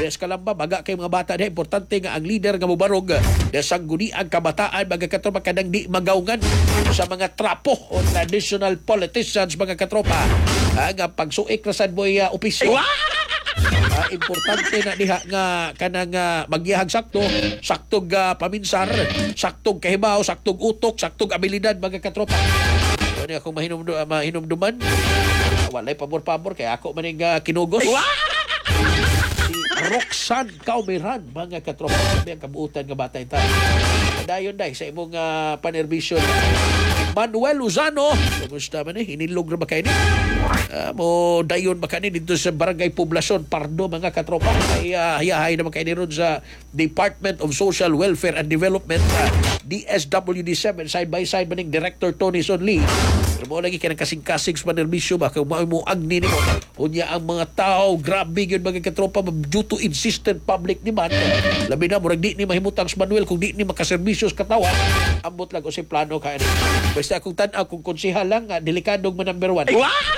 Des kalamba baga kay mga bata diha importante nga ang leader nga mobarog sa guniang kabataan mga katropa kadang di magawngan sa mga trapo o traditional politicians mga katropa nga pagsuik ra sad mo'y opisyo. Importante na diha nga kanang magyahag saktog paminsar, saktog kahibaw, saktog utok, saktog abilidad mga katropa. Ano akong mahinumduman? Walay pabor-pabor kaya ako maning kinugos. Si Roxanne Caumiran mga katropa. Sabi ang kabuutan nga bata ita. Dayon day sa imong panerbisyon. Manuel Luzano, kumusta man hinilog na ba kayo ni? Mo dayon ba kayo dito sa Barangay Poblasyon, Pardo mga katropa. Ay hayahay naman kayo ron sa Department of Social Welfare and Development, DSWD7, side by side maning Director Tony Sonli. Pero mo lagi ka ng kasing-kasing sa panerbisyo ba? Kung mo agni ni mo. Unya ang mga tao, grabe yun mga katropa, due to insistent public demand. Labi na, murag di ni mahimutang sa Manuel kung di ni makaservisyo sa katawan. Ambot lang o si plano ka. Basta kung tanaw, kung konsihal lang, delikadong man number 1.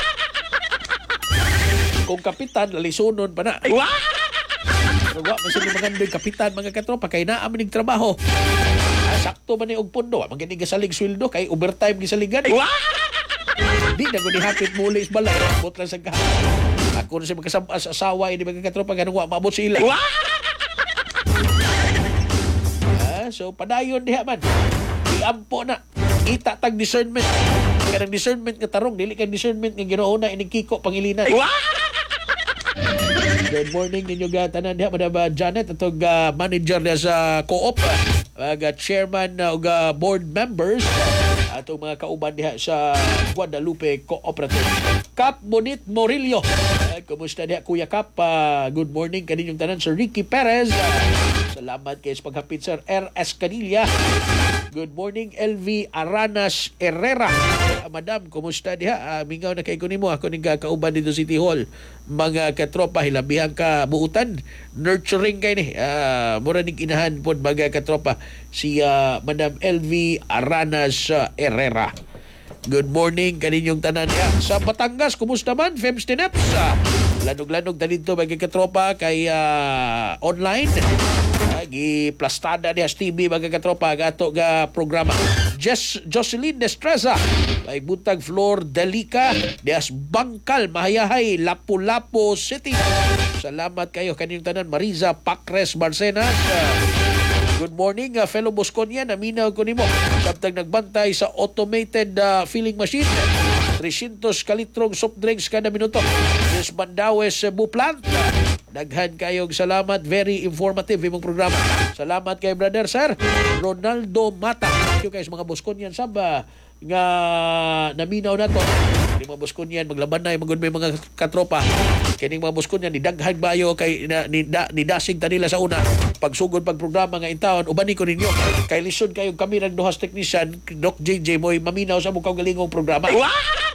Kung kapitan, lisunon pa na. Nagawa, masin yung magandang kapitan, mga katropa, kay naaman ng trabaho. Sakto man yung pundo. Magaling gasalig sweldo, kay overtime gisaligan. Di na ko hapit muli is balay. Abot lang sa kahapon. Ako na siya magkasama sa asawa, hindi mga katropa, ganun ko, maabot sila. So, padayon diha man. Iampo na. Itatag discernment. Kanang discernment nga tarong, dili kang discernment nga ginoona ining Kiko Pangilinan. Good morning ninyo tanan diha Madam Janet atog manager niya sa co-op, chairman ug board members atong mga kauban diha sa Guadalupe Cooperative. Kap Bonit Morillo. Kumusta diha Kuya Kap? Good morning kaninyong tanan Sir Ricky Perez. Salamat kay sa paghapit Sir R.S. Canilla. Good morning LV Aranas Herrera. Madam, kumusta diha? Mingaw na kay ko nimo ako ning kauban dito City Hall. Mga katropa hilabihang ka buutan, nurturing kay ni. Mura ning inahan pod mga katropa si Madam LV Aranas Herrera. Good morning kaninyong tanan niya. Sa Batangas, kumusta man? Fems Tineps. Lanog-lanog na dito mga katropa kay online. Giplastada niya sa TV mga katropa gato ga programa. Jocelyn Destreza. May buntag Flor Delica. Dias Bangkal, Mahayahay, Lapu-Lapu City. Salamat kayo kaninyong tanan. Mariza Pacres Barcenas. Good morning, fellow Bosconian. Aminaw ko nimo. Samtang nagbantay sa automated filling machine. 300 kalitrong soft drinks kada minuto. Yes, Bandawes Buplant. Daghan kayong salamat. Very informative imong programa. Salamat kay brother, sir. Ronaldo Mata. Thank you guys mga Bosconian. Saba nga naminaw na to. Kining mga Bosconian, maglaban na magud may mga katropa. Kining mga Bosconian, nidaghan bayo kay nidasig ta nila sa una. Pagsugod pagprograma nga intawon, ubani ko ninyo. Kay lisod kayong kami ng duhas technician, Doc JJ mo'y maminaw sa mukhang galingong programa. Kaya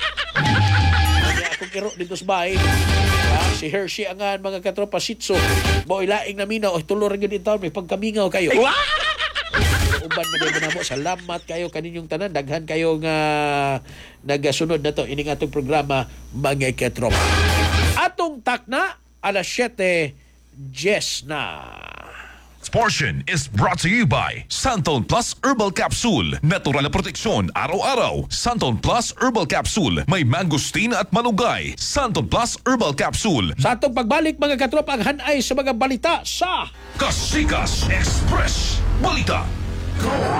akong kiro dito sa bahay. Si Hershey angan mga katropa Sitso. Mo'y laing naminaw. Tulo rin yun intawon, may pagkamingaw kayo. Uban mo mo. Salamat kayo kaninyong tanan. Daghan kayo nga nagasunod na to ining atong programa mga katropa. Atong takna alas 7:10 na. This portion is brought to you by Santon Plus Herbal Capsule. Natural na proteksyon araw-araw. Santon Plus Herbal Capsule. May mangosteen at malunggay. Santon Plus Herbal Capsule. Sa atong pagbalik mga katropa, ang hanay sa mga balita sa Kasikas Express Balita. Go!